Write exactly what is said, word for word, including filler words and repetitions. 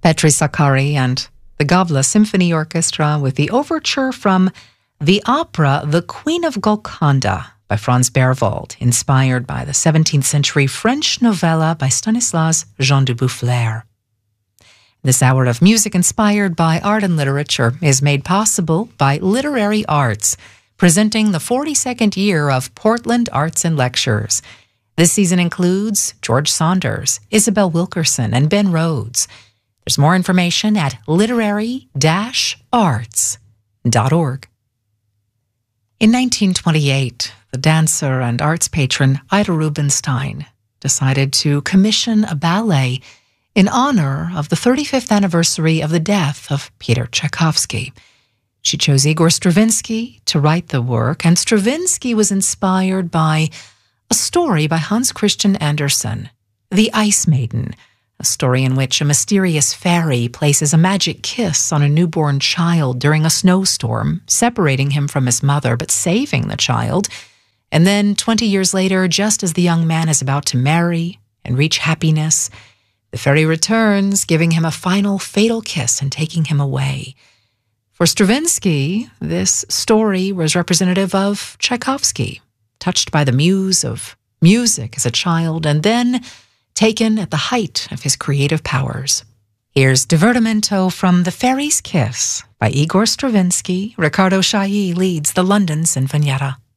Petri Sakari and the Gavla Symphony Orchestra with the overture from the opera The Queen of Golconda by Franz Berwald, inspired by the seventeenth century French novella by Stanislas Jean de Boufflers. This hour of music inspired by art and literature is made possible by Literary Arts, presenting the forty-second year of Portland Arts and Lectures. This season includes George Saunders, Isabel Wilkerson, and Ben Rhodes. There's more information at literary dash arts dot org. In nineteen twenty-eight, the dancer and arts patron Ida Rubinstein decided to commission a ballet in honor of the thirty-fifth anniversary of the death of Peter Tchaikovsky. She chose Igor Stravinsky to write the work, and Stravinsky was inspired by a story by Hans Christian Andersen, The Ice Maiden, a story in which a mysterious fairy places a magic kiss on a newborn child during a snowstorm, separating him from his mother but saving the child. And then, twenty years later, just as the young man is about to marry and reach happiness, the fairy returns, giving him a final fatal kiss and taking him away. For Stravinsky, this story was representative of Tchaikovsky, touched by the muse of music as a child, and then taken at the height of his creative powers. Here's Divertimento from The Fairy's Kiss by Igor Stravinsky. Riccardo Chailly leads the London Sinfonietta.